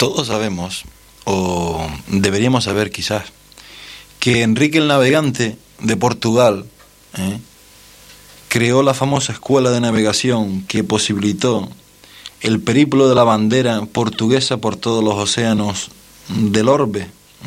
Todos sabemos, o deberíamos saber quizás, que Enrique el Navegante de Portugal creó la famosa escuela de navegación que posibilitó el periplo de la bandera portuguesa por todos los océanos del orbe.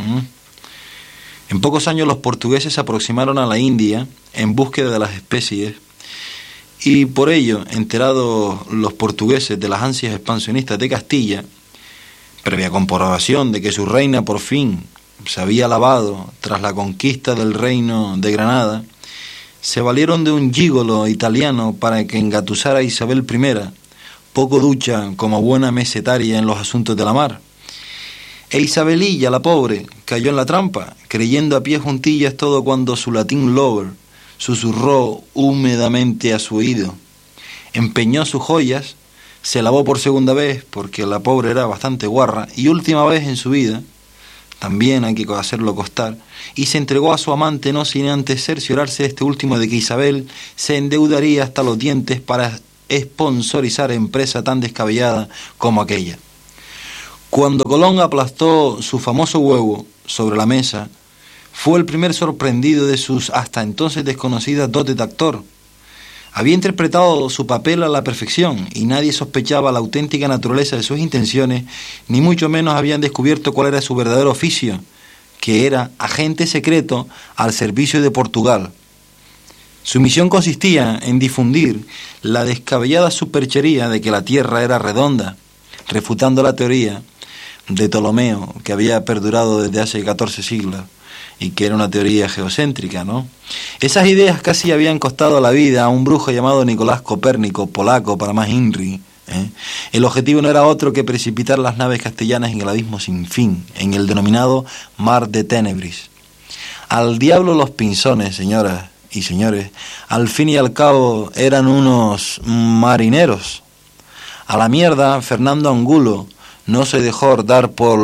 En pocos años los portugueses se aproximaron a la India en búsqueda de las especies, y por ello, enterados los portugueses de las ansias expansionistas de Castilla, previa comprobación de que su reina por fin se había lavado tras la conquista del reino de Granada, se valieron de un gigolo italiano para que engatusara a Isabel I, poco ducha como buena mesetaria en los asuntos de la mar. E Isabelilla, la pobre, cayó en la trampa, creyendo a pie juntillas todo cuando su Latin lover susurró húmedamente a su oído. Empeñó sus joyas, se lavó por segunda vez, porque la pobre era bastante guarra, y última vez en su vida, también hay que hacerlo costar, y se entregó a su amante no sin antes cerciorarse este último de que Isabel se endeudaría hasta los dientes para sponsorizar empresa tan descabellada como aquella. Cuando Colón aplastó su famoso huevo sobre la mesa, fue el primer sorprendido de sus hasta entonces desconocidas dotes de actor. Había interpretado su papel a la perfección y nadie sospechaba la auténtica naturaleza de sus intenciones, ni mucho menos habían descubierto cuál era su verdadero oficio, que era agente secreto al servicio de Portugal. Su misión consistía en difundir la descabellada superchería de que la Tierra era redonda, refutando la teoría de Ptolomeo, que había perdurado desde hace 14 siglos, y que era una teoría geocéntrica, ¿no? Esas ideas casi habían costado la vida a un brujo llamado Nicolás Copérnico, polaco para más INRI. El objetivo no era otro que precipitar las naves castellanas en el abismo sin fin, en el denominado Mar de Tenebris. Al diablo los pinzones, señoras y señores, al fin y al cabo eran unos marineros. A la mierda, Fernando Angulo no se dejó dar por...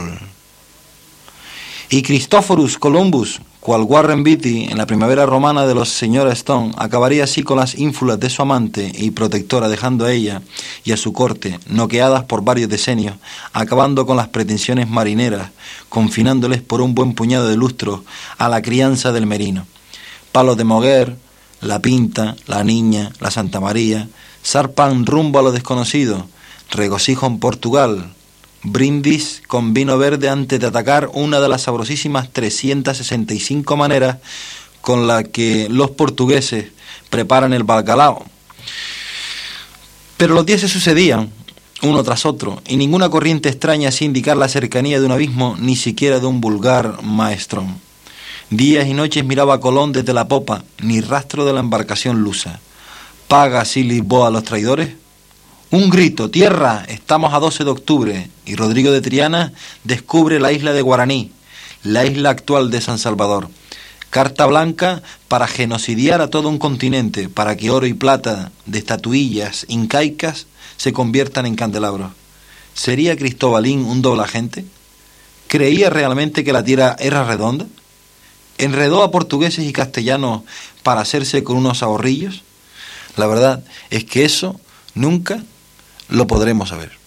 Y Christophorus Columbus, cual Warren Beatty en la primavera romana de los señora Stone, acabaría así con las ínfulas de su amante y protectora, dejando a ella y a su corte noqueadas por varios decenios, acabando con las pretensiones marineras, confinándoles por un buen puñado de lustros a la crianza del merino. Palos de Moguer, la Pinta, la Niña, la Santa María, zarpan rumbo a lo desconocido, regocijo en Portugal, brindis con vino verde antes de atacar una de las sabrosísimas 365 maneras con las que los portugueses preparan el bacalao. Pero los días se sucedían, uno tras otro, y ninguna corriente extraña hacía indicar la cercanía de un abismo, ni siquiera de un vulgar maestrón. Días y noches miraba a Colón desde la popa, ni rastro de la embarcación lusa. ¿Paga así Lisboa a los traidores? Un grito, ¡tierra! Estamos a 12 de octubre, y Rodrigo de Triana descubre la isla de Guaraní, la isla actual de San Salvador. Carta blanca para genocidiar a todo un continente, para que oro y plata de estatuillas incaicas se conviertan en candelabros. ¿Sería Cristobalín un doble agente? ¿Creía realmente que la tierra era redonda? ¿Enredó a portugueses y castellanos para hacerse con unos ahorrillos? La verdad es que eso nunca lo podremos saber.